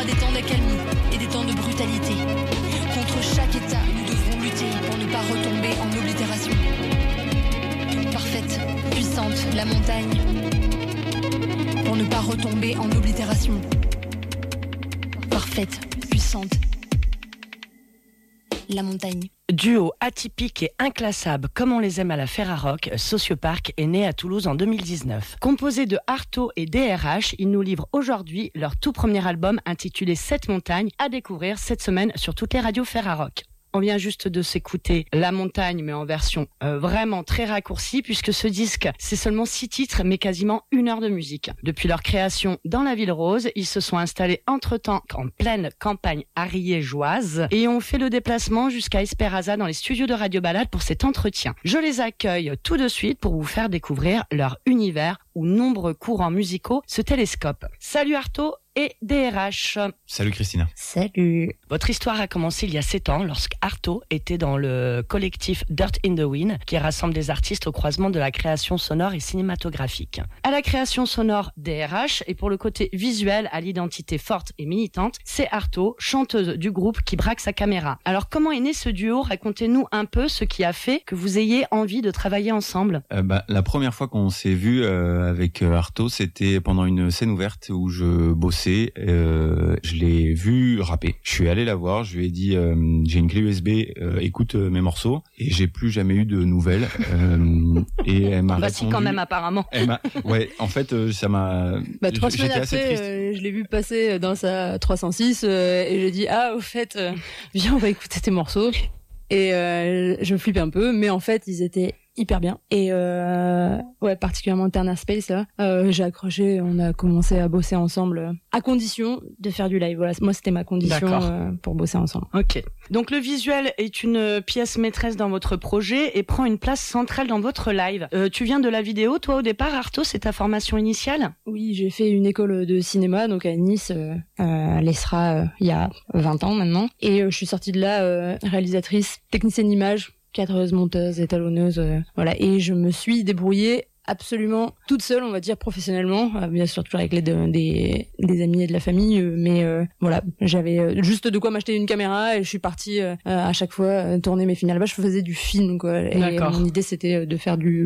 froid, des temps d'accalmie et des temps de brutalité. Contre chaque état, nous devrons lutter pour ne pas retomber en oblitération. Parfaite, puissante, la montagne. Pour ne pas retomber en oblitération. Parfaite, puissante, la montagne. Duo atypique et inclassable comme on les aime à la Ferrarock, Sociopark est né à Toulouse en 2019. Composé de Artaud et DRH, ils nous livrent aujourd'hui leur tout premier album intitulé 7 montagnes à découvrir cette semaine sur toutes les radios Ferrarock. On vient juste de s'écouter La Montagne, mais en version vraiment très raccourcie, puisque ce disque, c'est seulement 6 titres, mais quasiment 1 heure de musique. Depuis leur création dans la Ville Rose, ils se sont installés entre-temps en pleine campagne ariégeoise et ont fait le déplacement jusqu'à Espéraza dans les studios de Radio Balade pour cet entretien. Je les accueille tout de suite pour vous faire découvrir leur univers où nombreux courants musicaux se télescopent. Salut Artaud et DRH. Salut Christina. Salut. Votre histoire a commencé il y a 7 ans lorsque Artaud était dans le collectif Dirt in the Wind qui rassemble des artistes au croisement de la création sonore et cinématographique. À la création sonore, DRH, et pour le côté visuel, à l'identité forte et militante, c'est Artaud, chanteuse du groupe, qui braque sa caméra. Alors comment est né ce duo ? Racontez-nous un peu ce qui a fait que vous ayez envie de travailler ensemble. La première fois qu'on s'est vu avec Artaud, c'était pendant une scène ouverte où je bossais. Je l'ai vu rapper. Je suis allé la voir, je lui ai dit j'ai une clé USB, écoute mes morceaux, et j'ai plus jamais eu de nouvelles. Et elle m'a répondu. Si quand même apparemment. Ouais, en fait ça m'a. 3 semaines après, je l'ai vu passer dans sa 306 et j'ai dit au fait viens on va écouter tes morceaux. Et je flippais un peu, mais en fait ils étaient hyper bien. Et particulièrement Turner Space là, j'ai accroché, on a commencé à bosser ensemble à condition de faire du live. Voilà, moi c'était ma condition pour bosser ensemble. OK. Donc le visuel est une pièce maîtresse dans votre projet et prend une place centrale dans votre live. Tu viens de la vidéo, toi au départ Artaud, c'est ta formation initiale ? Oui, j'ai fait une école de cinéma donc à Nice, à l'ESRA il y a 20 ans maintenant, et je suis sortie de là réalisatrice, technicienne d'image, cadreuse, monteuse, étalonneuse, voilà, et je me suis débrouillée absolument toute seule, on va dire, professionnellement, bien sûr toujours avec l'aide des amis et de la famille, mais voilà, j'avais juste de quoi m'acheter une caméra et je suis partie à chaque fois tourner mes films. Là-bas, je faisais du film, quoi, et mon idée c'était de faire du